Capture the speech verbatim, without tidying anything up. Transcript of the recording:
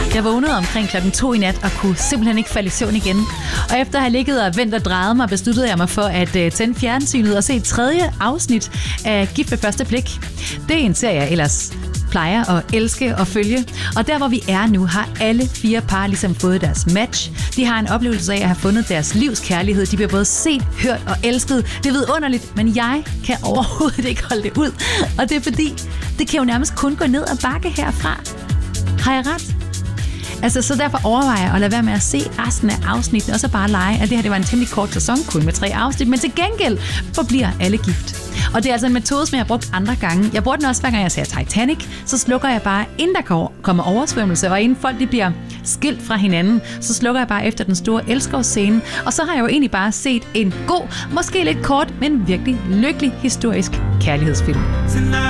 Jeg vågnede omkring klokken to i nat og kunne simpelthen ikke falde i søvn igen. Og efter at have ligget og ventet og drejet mig, besluttede jeg mig for at uh, tænde fjernsynet og se et tredje afsnit af Gift ved første blik. Det er en serie, jeg ellers plejer at elske og følge. Og der, hvor vi er nu, har alle fire par ligesom fået deres match. De har en oplevelse af at have fundet deres livs kærlighed. De bliver både set, hørt og elsket. Det er vidunderligt, men jeg kan overhovedet ikke holde det ud. Og det er fordi, det kan jo nærmest kun gå ned og bakke herfra. Har jeg ret? Altså, så derfor overvejer jeg at lade være med at se resten af afsnittet, og så bare lege, at det her det var en temmelig kort sæson, kun med tre afsnit, men til gengæld forbliver alle gift. Og det er altså en metode, som jeg har brugt andre gange. Jeg bruger den også, hver gang jeg ser Titanic, så slukker jeg bare, inden der kommer oversvømmelse, og inden folk de bliver skilt fra hinanden, så slukker jeg bare efter den store elskovsscene, og så har jeg jo egentlig bare set en god, måske lidt kort, men virkelig lykkelig historisk kærlighedsfilm.